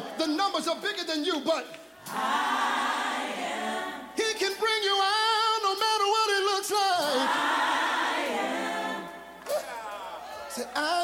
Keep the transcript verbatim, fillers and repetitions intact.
the numbers are bigger than you, but I am. he can bring you out no matter what it looks like. I am. Say, I